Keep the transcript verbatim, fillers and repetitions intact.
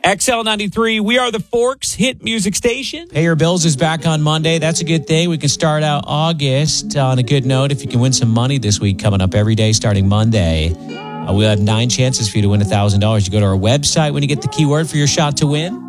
X L ninety-three, we are the Forks hit music station. Pay Your Bills is back on Monday. That's a good thing. We can start out August on a good note. If you can win some money this week coming up every day starting Monday, uh, we'll have nine chances for you to win one thousand dollars. You go to our website when you get the keyword for your shot to win.